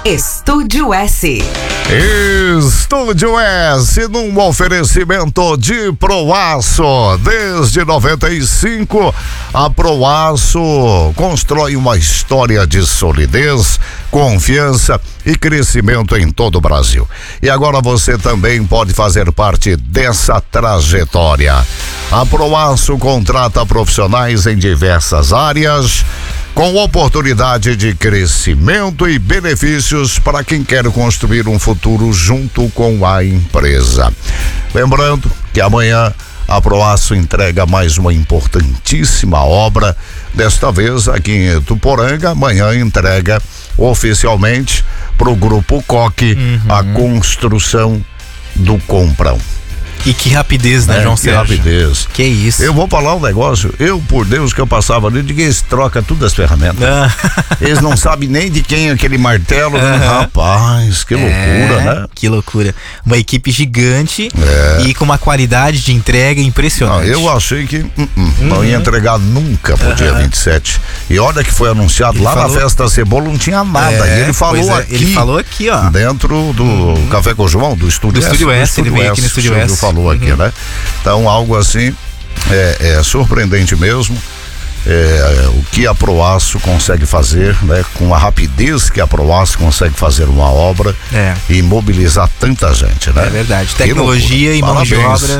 Estúdio S. Estúdio S, num oferecimento de Proaço. Desde 95, a Proaço constrói uma história de solidez, confiança e crescimento em todo o Brasil. E agora você também pode fazer parte dessa trajetória. A Proaço contrata profissionais em diversas áreas, com oportunidade de crescimento e benefícios para quem quer construir um futuro junto com a empresa. Lembrando que amanhã a Proaço entrega mais uma importantíssima obra, desta vez aqui em Ituporanga. Amanhã entrega oficialmente para o Grupo Coque a construção do Comprão. E que rapidez, né, João Sérgio? Que rapidez. Que isso. Eu vou falar um negócio, por Deus que eu passava ali, digo, eles trocam todas as ferramentas. Eles não sabem nem de quem é aquele martelo. Rapaz, que loucura, né? Que loucura. Uma equipe gigante e com uma qualidade de entrega impressionante. Eu achei que não ia entregar nunca pro dia 27. E olha que foi anunciado lá na Festa da Cebola, não tinha nada. E ele falou aqui. Ele falou aqui, ó. Dentro do Café com o João, do Estúdio S. Estúdio S, ele veio aqui no Estúdio S. Falou aqui, né? Então, algo assim é surpreendente mesmo. O que a Proaço consegue fazer, né? Com a rapidez que a Proaço consegue fazer uma obra e mobilizar tanta gente, né? É verdade. Tecnologia e mão de obra.